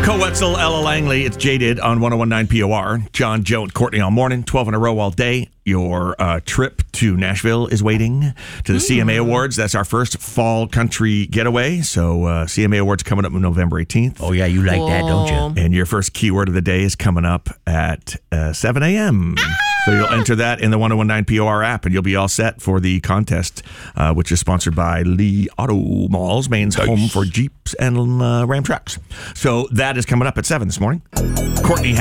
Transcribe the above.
Wetzel, Ella Langley, it's Jaded on 101.9 POR. John, Joe, and Courtney all morning, 12 in a row all day. Your trip to Nashville is waiting to the CMA Awards. That's our first fall country getaway. So CMA Awards coming up on November 18th. Oh, yeah, you like that, don't you? And your first keyword of the day is coming up at 7 a.m. So you'll enter that in the 101.9 POR app, and you'll be all set for the contest, which is sponsored by Lee Auto Malls, Maine's home for Jeeps and Ram trucks. So that is coming up at 7 this morning. Courtney